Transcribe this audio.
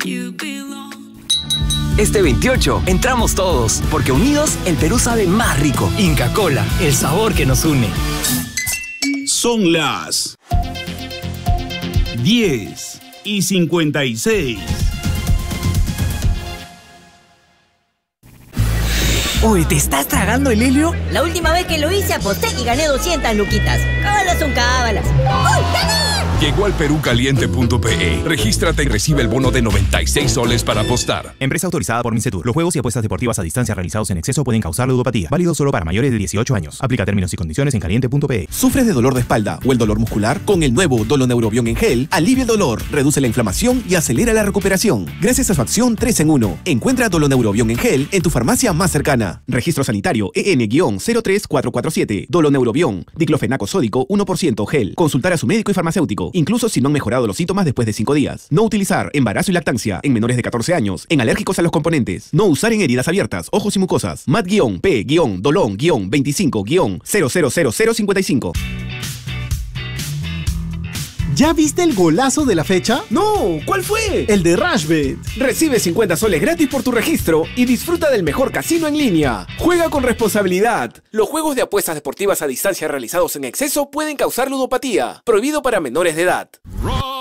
Este 28 entramos todos, porque unidos el Perú sabe más rico. Inca Kola, el sabor que nos une. Son las 10:56. Oye, ¿te estás tragando el helio? La última vez que lo hice aposté y gané 200 luquitas. Cábalas son cábalas. ¡Uy, gané! Llegó al perucaliente.pe. Regístrate y recibe el bono de 96 soles para apostar. Empresa autorizada por Mincetur. Los juegos y apuestas deportivas a distancia realizados en exceso pueden causar ludopatía. Válido solo para mayores de 18 años. Aplica términos y condiciones en caliente.pe. ¿Sufres de dolor de espalda o el dolor muscular? Con el nuevo Doloneurobion en gel, alivia el dolor, reduce la inflamación y acelera la recuperación. Gracias a su acción 3 en 1. Encuentra Doloneurobion en gel en tu farmacia más cercana. Registro sanitario EN-03447. Doloneurobion. Diclofenaco sódico 1% gel. Consultar a su médico y farmacéutico, incluso si no han mejorado los síntomas después de 5 días. No utilizar embarazo y lactancia en menores de 14 años, en alérgicos a los componentes. No usar en heridas abiertas, ojos y mucosas. MAT-P-Dolon-25-0000055. ¿Ya viste el golazo de la fecha? No, ¿cuál fue? El de Rashbet. Recibe 50 soles gratis por tu registro y disfruta del mejor casino en línea. Juega con responsabilidad. Los juegos de apuestas deportivas a distancia realizados en exceso pueden causar ludopatía. Prohibido para menores de edad.